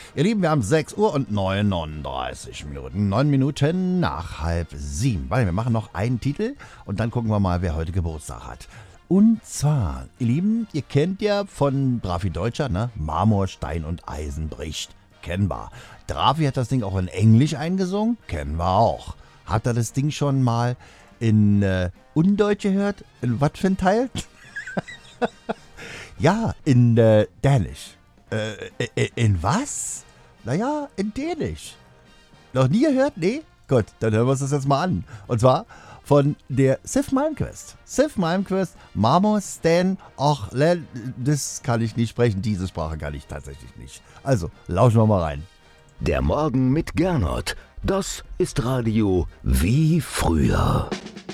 Ihr Lieben, wir haben 6 Uhr und 39 Minuten. 9 Minuten nach 6:30. Warte, wir machen noch einen Titel und dann gucken wir mal, wer heute Geburtstag hat. Und zwar, ihr Lieben, ihr kennt ja von Drafi Deutscher, ne? Marmor, Stein und Eisen bricht. Kennen wir. Drafi hat das Ding auch in Englisch eingesungen. Kennen wir auch. Habt ihr das Ding schon mal in Undeutsch gehört? In was für ein Teil? Ja, in Dänisch. In was? Naja, in Dänisch. Noch nie gehört? Nee? Gut, dann hören wir uns das jetzt mal an. Und zwar von der Sif Malmquist. Sif Malmquist, Marmor Stan, das kann ich nicht sprechen, diese Sprache kann ich tatsächlich nicht. Also, lauschen wir mal rein. Der Morgen mit Gernot, das ist Radio wie früher.